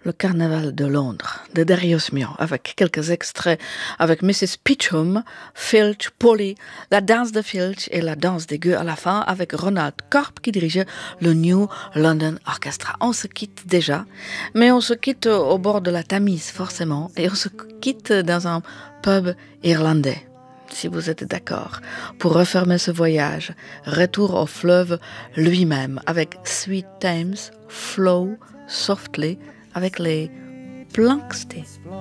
Le Carnaval de Londres, de Darius Milhaud, avec quelques extraits avec Mrs. Peachum, Filch, Polly, la danse de Filch et la danse des gueux à la fin avec Ronald Corp qui dirigeait le New London Orchestra. On se quitte déjà, mais on se quitte au bord de la Tamise forcément, et on se quitte dans un pub irlandais. Si vous êtes d'accord, pour refermer ce voyage, retour au fleuve lui-même avec Sweet Thames, Flow Softly, avec les Planxty.